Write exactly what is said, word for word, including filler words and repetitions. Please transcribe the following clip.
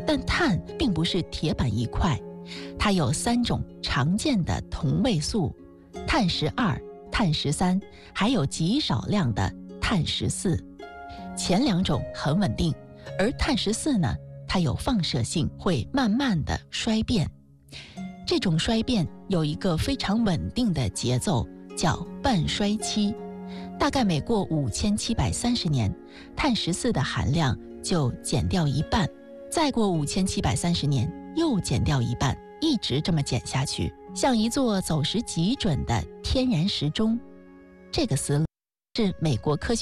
但碳并不是铁板一块，它有三种常见的同位素：碳十二、碳十三，还有极少量的碳十四。前两种很稳定，而碳十四呢，它有放射性，会慢慢的衰变。这种衰变有一个非常稳定的节奏，叫半衰期。大概每过五千七百三十年，碳十四的含量就减掉一半，再过五千七百三十年又减掉一半，一直这么减下去，像一座走时极准的天然时钟。这个思路是美国科学